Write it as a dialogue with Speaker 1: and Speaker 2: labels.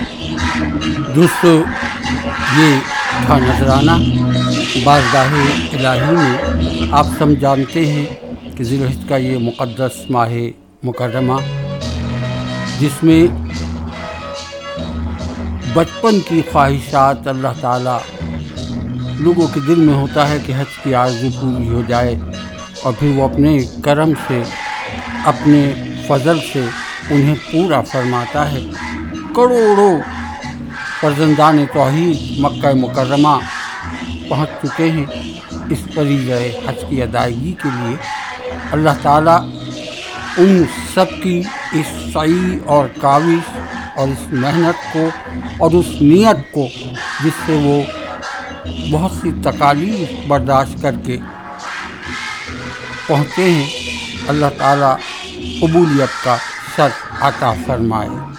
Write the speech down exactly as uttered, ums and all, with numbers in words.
Speaker 1: दोस्तों, ये था नजराना बारगाहे इलाही में। आप सब जानते हैं कि ज़िलहिज का ये मुक़द्दस माह मुकर्रमा, जिसमें बचपन की ख्वाहिशात अल्लाह ताला लोगों के दिल में होता है कि हज की आरज़ू पूरी हो जाए, और फिर वो अपने करम से, अपने फजल से उन्हें पूरा फरमाता है। करोड़ों फर्जंदान तौहीद मक्का मुकर्रमा पहुँच चुके हैं इस फरीज़े हज की अदायगी के लिए। अल्लाह ताला उन सब की इस सही और काविश और इस मेहनत को और उस नियत को, जिससे वो बहुत सी तकालीफ बर्दाश्त करके पहुँचे हैं, अल्लाह ताला कबूलियत का शर्त अता फरमाए।